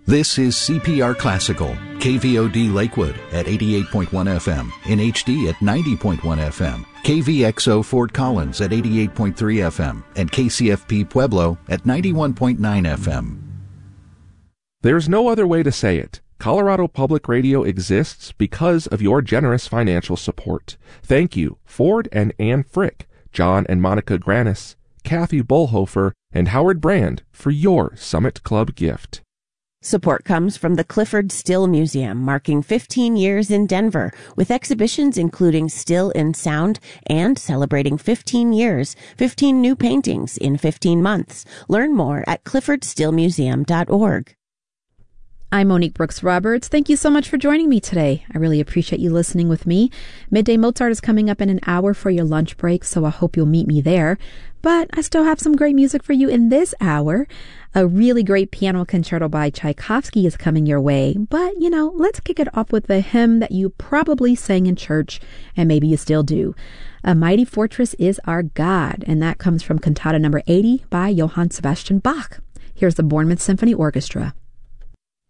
This is CPR Classical, KVOD Lakewood at 88.1 FM, in HD at 90.1 FM, KVXO Fort Collins at 88.3 FM, and KCFP Pueblo at 91.9 FM. There's no other way to say it. Colorado Public Radio exists because of your generous financial support. Thank you, Ford and Ann Frick, John and Monica Granis, Kathy Bullhofer, and Howard Brand for your Summit Club gift. Support comes from the Clifford Still Museum, marking 15 years in Denver, with exhibitions including Still in Sound and celebrating 15 years, 15 new paintings in 15 months. Learn more at cliffordstillmuseum.org. I'm Monique Brooks Roberts. Thank you so much for joining me today. I really appreciate you listening with me. Midday Mozart is coming up in an hour for your lunch break, so I hope you'll meet me there. But I still have some great music for you in this hour. A really great piano concerto by Tchaikovsky is coming your way. But, let's kick it off with the hymn that you probably sang in church, and maybe you still do. A Mighty Fortress is Our God, and that comes from Cantata number 80 by Johann Sebastian Bach. Here's the Bournemouth Symphony Orchestra.